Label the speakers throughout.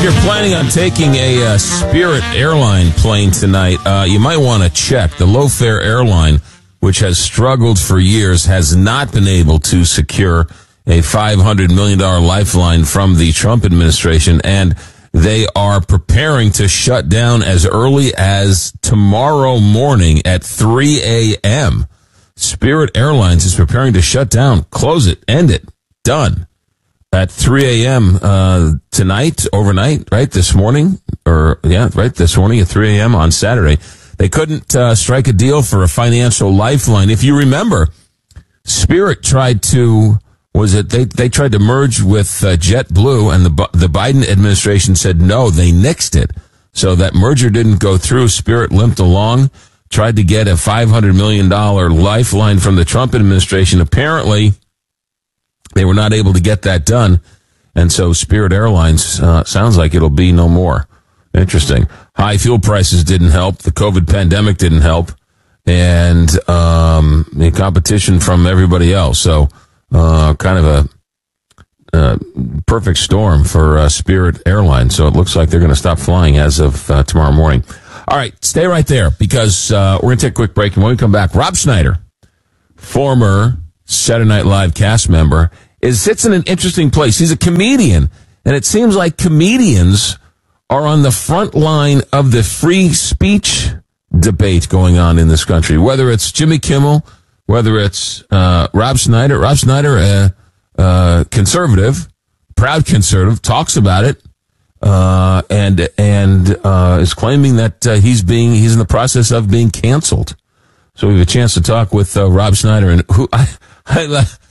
Speaker 1: If you're planning on taking a Spirit airline plane tonight, you might want to check. The low-fare airline, which has struggled for years, has not been able to secure a $500 million lifeline from the Trump administration, and they are preparing to shut down as early as tomorrow morning at 3 a.m. Spirit Airlines is preparing to shut down, close it, end it, done. At 3 a.m. Tonight, overnight, right, this morning, this morning at 3 a.m. on Saturday. They couldn't strike a deal for a financial lifeline. If you remember, Spirit tried to, they tried to merge with JetBlue, and the Biden administration said no, they nixed it. So that merger didn't go through. Spirit limped along, tried to get a $500 million lifeline from the Trump administration. Apparently, they were not able to get that done, and so Spirit Airlines sounds like it'll be no more. Interesting. High fuel prices didn't help. The COVID pandemic didn't help, and the competition from everybody else. So kind of a perfect storm for Spirit Airlines. So it looks like they're going to stop flying as of tomorrow morning. All right, stay right there because we're going to take a quick break, and when we come back, Rob Schneider, former Saturday Night Live cast member, sits in an interesting place. He's a comedian, and it seems like comedians are on the front line of the free speech debate going on in this country, whether it's Jimmy Kimmel, whether it's Rob Schneider. Rob Schneider, conservative, proud conservative, talks about it, and is claiming that he's in the process of being canceled. So we have a chance to talk with Rob Schneider, and who I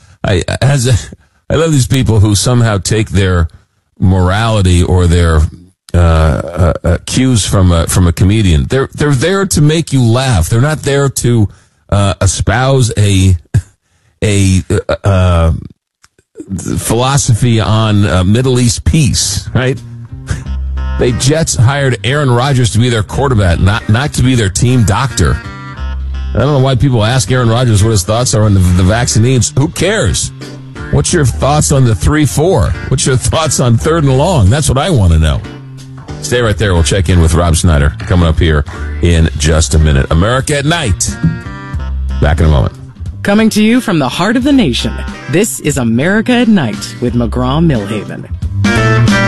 Speaker 1: love these people who somehow take their morality or their cues from a comedian. They're there to make you laugh. They're not there to espouse a philosophy on Middle East peace, right? The Jets hired Aaron Rodgers to be their quarterback, not to be their team doctor. I don't know why people ask Aaron Rodgers what his thoughts are on the vaccines. Who cares? What's your thoughts on the 3-4? What's your thoughts on 3rd and long? That's what I want to know. Stay right there. We'll check in with Rob Schneider coming up here in just a minute. America at Night. Back in a moment.
Speaker 2: Coming to you from the heart of the nation, this is America at Night with McGraw-Milhaven.